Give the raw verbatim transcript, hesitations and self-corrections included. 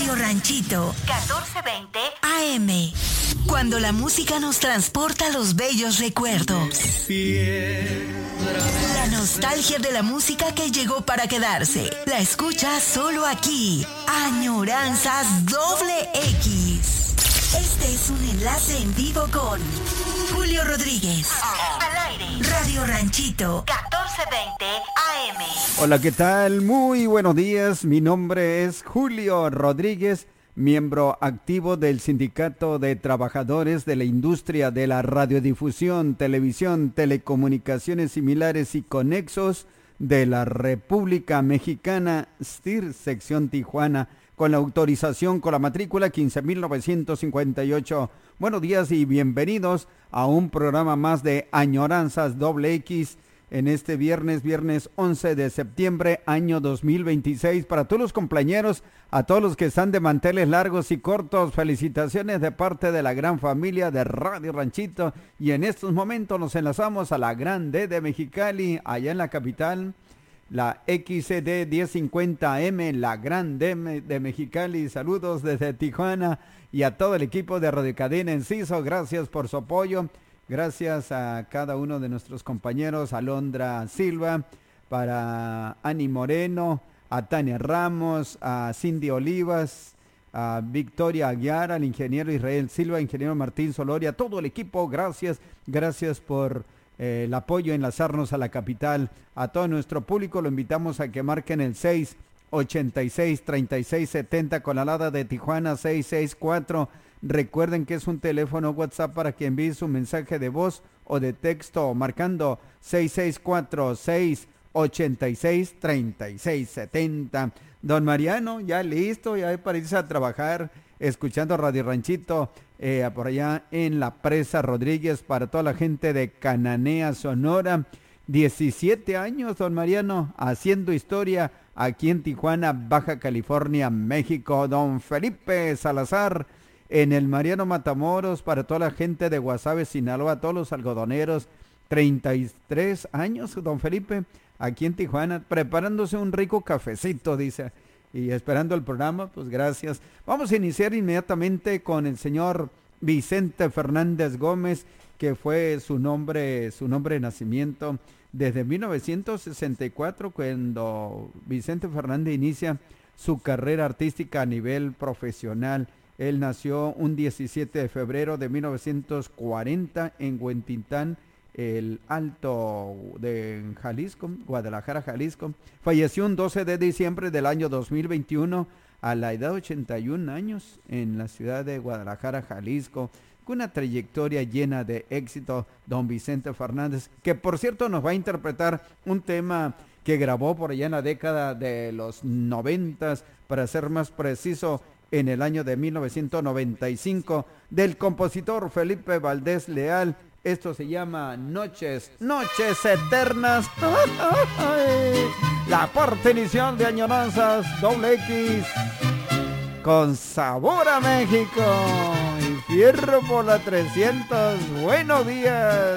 Radio Ranchito, catorce veinte A M. Cuando la música nos transporta a los bellos recuerdos. La nostalgia de la música que llegó para quedarse. La escuchas solo aquí. Añoranzas Doble X. Este es un enlace en vivo con Julio Rodríguez. Al aire. Radio Ranchito, catorce veinte A M. Hola, ¿qué tal? Muy buenos días. Mi nombre es Julio Rodríguez, miembro activo del Sindicato de Trabajadores de la Industria de la Radiodifusión, Televisión, Telecomunicaciones Similares y Conexos de la República Mexicana, S T I R, sección Tijuana, con la autorización con la matrícula quince mil novecientos cincuenta y ocho. Buenos días y bienvenidos a un programa más de Añoranzas Doble X en este viernes, viernes once de septiembre, año dos mil veintiséis. Para todos los compañeros, a todos los que están de manteles largos y cortos, felicitaciones de parte de la gran familia de Radio Ranchito. Y en estos momentos nos enlazamos a la Gran D de Mexicali, allá en la capital. La X C D diez cincuenta M, la Gran D de Mexicali. Saludos desde Tijuana y a todo el equipo de Radio Cadena Enciso. Gracias por su apoyo. Gracias a cada uno de nuestros compañeros, Alondra Silva, para Ani Moreno, a Tania Ramos, a Cindy Olivas, a Victoria Aguiar, al ingeniero Israel Silva, ingeniero Martín Soloria, todo el equipo. Gracias, gracias por Eh, el apoyo, enlazarnos a la capital. A todo nuestro público lo invitamos a que marquen el seis ochenta y seis, treinta y seis setenta con la alada de Tijuana seis seis cuatro. Recuerden que es un teléfono WhatsApp para que envíe su mensaje de voz o de texto marcando seis seis cuatro, seis ochenta y seis, treinta y seis setenta. Don Mariano, ya listo, ya para irse a trabajar, escuchando Radio Ranchito, eh, por allá en la Presa Rodríguez, para toda la gente de Cananea, Sonora. diecisiete años, don Mariano, haciendo historia aquí en Tijuana, Baja California, México. Don Felipe Salazar, en el Mariano Matamoros, para toda la gente de Guasave, Sinaloa, todos los algodoneros. treinta y tres años, don Felipe, aquí en Tijuana, preparándose un rico cafecito, dice, y esperando el programa. Pues gracias. Vamos a iniciar inmediatamente con el señor Vicente Fernández Gómez, que fue su nombre, su nombre de nacimiento desde mil novecientos sesenta y cuatro, cuando Vicente Fernández inicia su carrera artística a nivel profesional. Él nació un diecisiete de febrero de mil novecientos cuarenta en Huentitán, el Alto de Jalisco, Guadalajara, Jalisco. Falleció un doce de diciembre del año dos mil veintiuno a la edad de ochenta y un años en la ciudad de Guadalajara, Jalisco, con una trayectoria llena de éxito, don Vicente Fernández, que por cierto nos va a interpretar un tema que grabó por allá en la década de los noventas, para ser más preciso, en el año de mil novecientos noventa y cinco, del compositor Felipe Valdés Leal. Esto se llama Noches, Noches Eternas. La parte inicial de Añoranzas Doble X, con sabor a México y fierro por la trescientos. Buenos días.